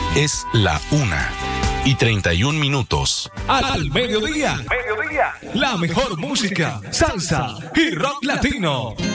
Es la 1:31. Al mediodía. La mejor música, salsa y rock latino.